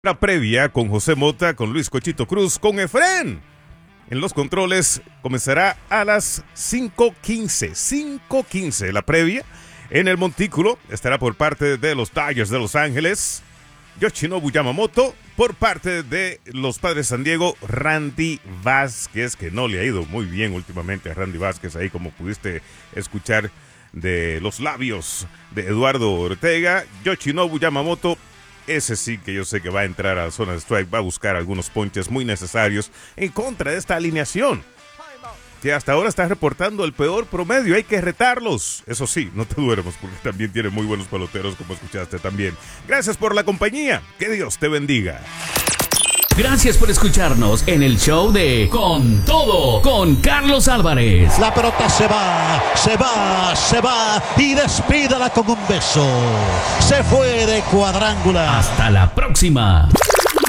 La previa con José Mota, con Luis Cochito Cruz, con Efren. En los controles comenzará a las 5:15. 5:15 la previa. En el montículo estará por parte de los Dodgers de Los Ángeles Yoshinobu Yamamoto. Por parte de los Padres de San Diego, Randy Vázquez, que no le ha ido muy bien últimamente a Randy Vázquez, ahí como pudiste escuchar de los labios de Eduardo Ortega. Yoshinobu Yamamoto, ese sí que yo sé que va a entrar a la zona de strike, va a buscar algunos ponches muy necesarios en contra de esta alineación, que hasta ahora está reportando el peor promedio. Hay que retarlos. Eso sí, no te duermas, porque también tiene muy buenos peloteros, como escuchaste también. Gracias por la compañía. Que Dios te bendiga. Gracias por escucharnos en el show de Con Todo, con Carlos Álvarez. La pelota se va y despídala con un beso. Se fue de cuadrangular. Hasta la próxima.